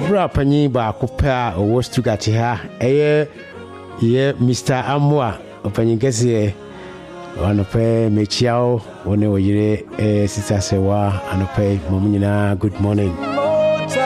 bra panyi ba kopa owo Stuttgart ha ye Mr. Amwa opanyi kese anope mechiao one oyire sister sewa anope momunyina good morning.